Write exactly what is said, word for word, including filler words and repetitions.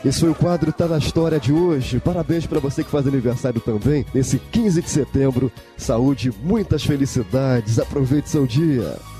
Esse foi o quadro Tá na História de hoje. Parabéns para você que faz aniversário também, nesse quinze de setembro. Saúde, muitas felicidades. Aproveite seu dia.